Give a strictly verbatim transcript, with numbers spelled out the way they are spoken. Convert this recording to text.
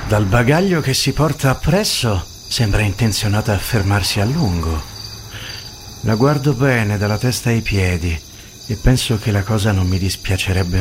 Dal bagaglio che si porta appresso sembra intenzionata a fermarsi a lungo. La guardo bene dalla testa ai piedi e penso che la cosa non mi dispiacerebbe